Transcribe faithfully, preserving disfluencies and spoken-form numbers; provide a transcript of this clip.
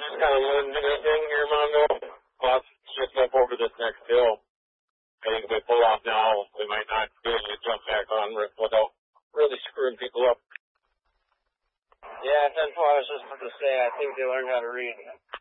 just kind of learned anything here, Mondo. Well, just up over this next hill. I think if we pull off now, we might not be able to jump back on without really screwing people up. Yeah, that's what I was just about to say. I think they learned how to read.